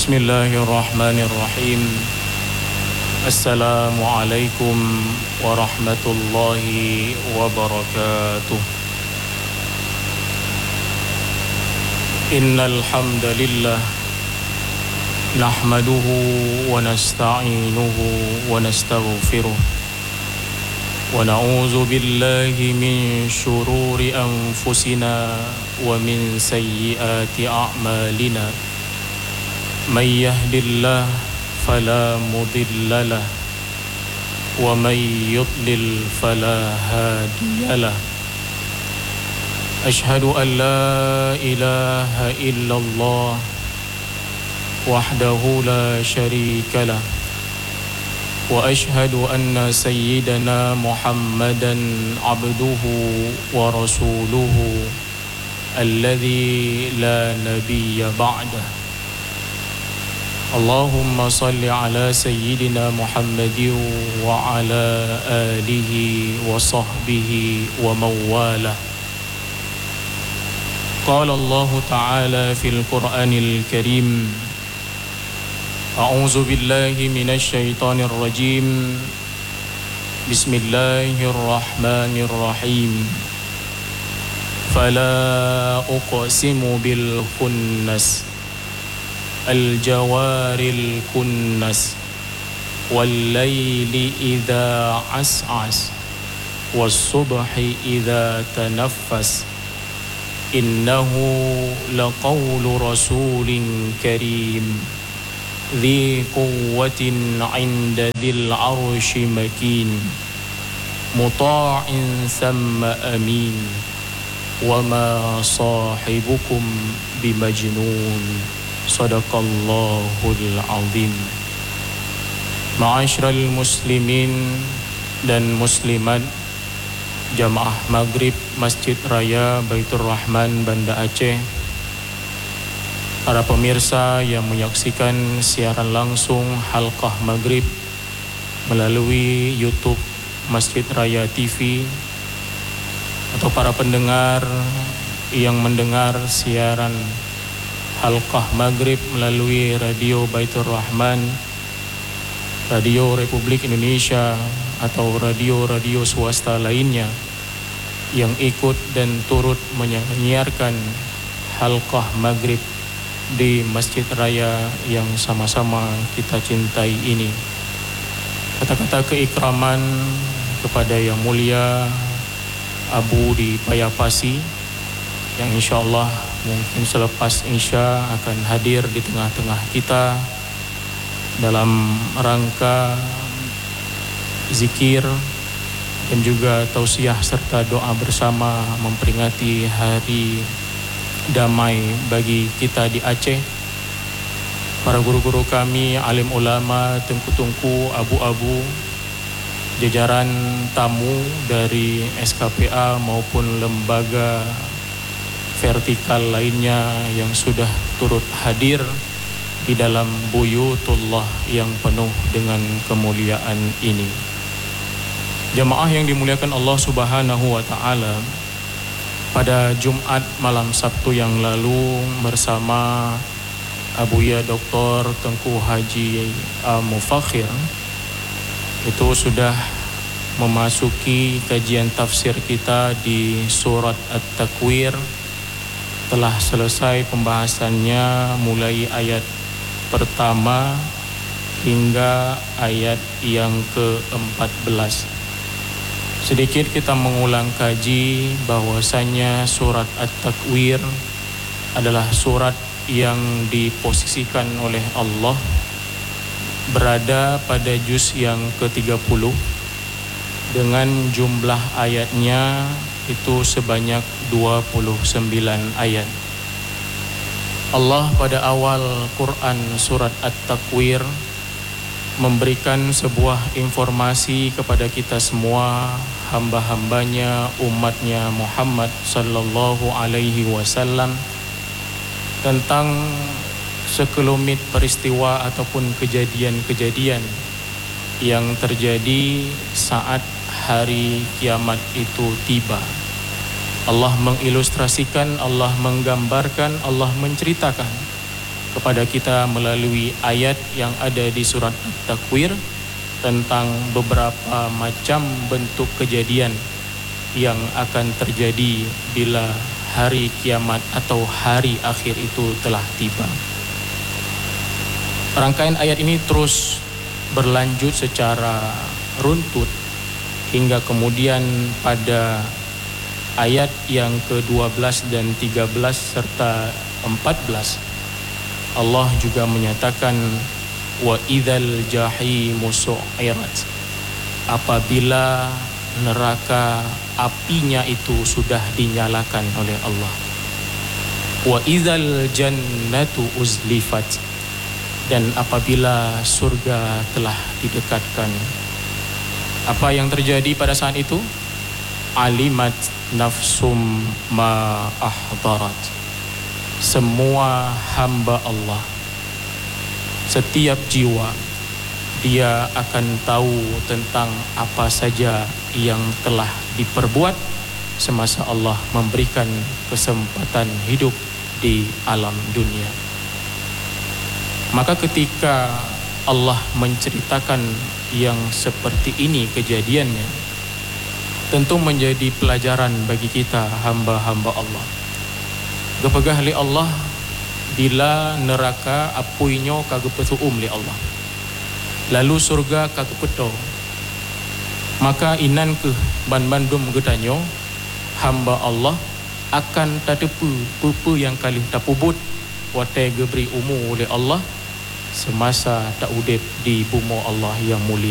Bismillahirrahmanirrahim. Assalamualaikum warahmatullahi wabarakatuh. Innal hamdalillah nahmaduhu wa nasta'inuhu wa nastaghfiruh wa na'udzu billahi min syururi anfusina wa min sayyiati a'malina. من يهد الله فلا مضل له ومن يضلل فلا هادي له أشهد أن لا إله إلا الله وحده لا شريك له وأشهد أن سيدنا محمدا عبده ورسوله الذي لا نبي بعده اللهم صل على سيدنا محمد وعلى آله وصحبه ومن والاه. قال الله تعالى في القرآن الكريم أعوذ بالله من الشيطان الرجيم بسم الله الرحمن الرحيم فلا أقسم بالخنس الجوار الكنس والليل إذا عسعس والصبح إذا تنفس إنه لقول رسول كريم ذي قوة عند ذي العرش مكين مطاع ثم أمين وما صاحبكم بمجنون Sadaqallahul azim. Ma'asyiral muslimin dan muslimat Jamaah Maghrib Masjid Raya Baitur Rahman Banda Aceh, para pemirsa yang menyaksikan siaran langsung Halqah Maghrib melalui YouTube Masjid Raya TV, atau para pendengar yang mendengar siaran Halqah Maghrib melalui Radio Baitur Rahman, Radio Republik Indonesia, atau radio-radio swasta lainnya yang ikut dan turut menyiarkan Halqah Maghrib di Masjid Raya yang sama-sama kita cintai ini. Kata-kata keikraman kepada Yang Mulia Abu di Payapasi, yang insyaallah mungkin selepas Isya akan hadir di tengah-tengah kita dalam rangka zikir dan juga tausiah serta doa bersama memperingati hari damai bagi kita di Aceh. Para guru-guru kami, alim ulama, tengku-tengku, abu-abu, jajaran tamu dari SKPA maupun lembaga vertikal lainnya yang sudah turut hadir di dalam buyutullah yang penuh dengan kemuliaan ini. Jamaah yang dimuliakan Allah Subhanahu wa taala, pada Jumat malam Sabtu yang lalu bersama Abuya Dr. Tengku Haji Mufakhir itu sudah memasuki kajian tafsir kita di surat At-Takwir. Telah selesai pembahasannya mulai ayat pertama hingga ayat yang ke-14. Sedikit kita mengulang kaji bahwasanya surat At-Takwir adalah surat yang diposisikan oleh Allah berada pada juz yang ke-30 dengan jumlah ayatnya itu sebanyak 29 ayat. Allah pada awal Quran surat At-Takwir memberikan sebuah informasi kepada kita semua, hamba-hambanya, umatnya Muhammad sallallahu alaihi wasallam, tentang sekelumit peristiwa ataupun kejadian-kejadian yang terjadi saat hari kiamat itu tiba. Allah mengilustrasikan, Allah menggambarkan, Allah menceritakan kepada kita melalui ayat yang ada di surat At-Takwir tentang beberapa macam bentuk kejadian yang akan terjadi bila hari kiamat atau hari akhir itu telah tiba. Rangkaian ayat ini terus berlanjut secara runtut hingga kemudian pada ayat yang ke-12 dan 13 serta 14 Allah juga menyatakan wa idzal jahimu su'irat, apabila neraka apinya itu sudah dinyalakan oleh Allah. Wa idzal jannatu uzlifat, dan apabila surga telah didekatkan. Apa yang terjadi pada saat itu? Alimat nafsum ma ahdarat. Semua hamba Allah, setiap jiwa, dia akan tahu tentang apa saja yang telah diperbuat semasa Allah memberikan kesempatan hidup di alam dunia. Maka ketika Allah menceritakan yang seperti ini kejadiannya, tentu menjadi pelajaran bagi kita hamba-hamba Allah. Gepegah li Allah bila neraka apuinyo kagepetuum li Allah, lalu surga kagepeto, maka inan ke ban-bandum getanyo hamba Allah akan tadepu pupu yang kali tapubut wate geberi umu oleh Allah semasa tak udip di bumo Allah yang mulia.